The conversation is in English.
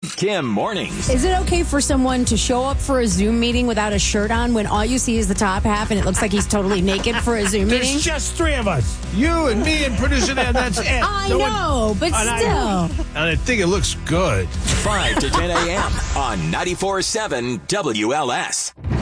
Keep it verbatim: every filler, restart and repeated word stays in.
Kim mornings. Is it okay for someone to show up for a Zoom meeting without a shirt on when all you see is the top half and it looks like he's totally naked for a Zoom meeting? There's just three of us. You and me and producer Dan, that's it. I No know, one, but and still. I, and I think it looks good. five to ten a.m. on ninety-four point seven W L S.